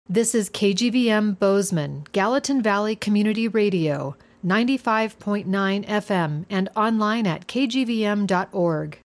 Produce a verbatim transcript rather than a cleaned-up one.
This is K G V M Bozeman, Gallatin Valley Community Radio, ninety-five point nine F M and online at k g v m dot org.